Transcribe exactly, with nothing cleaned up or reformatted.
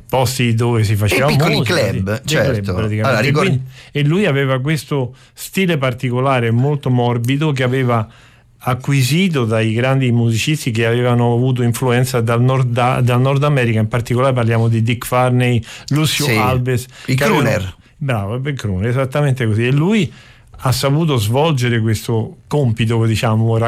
posti dove si faceva e piccoli musica, club, sì, certo. club praticamente. Allora, ricordi... e, quindi, e lui aveva questo stile particolare molto morbido che aveva acquisito dai grandi musicisti che avevano avuto influenza dal Nord, dal Nord America, in particolare parliamo di Dick Farney, Lucio sì, Alves, i crooner. Avevano, bravo, il crooner, esattamente così. E lui ha saputo svolgere questo compito, diciamo,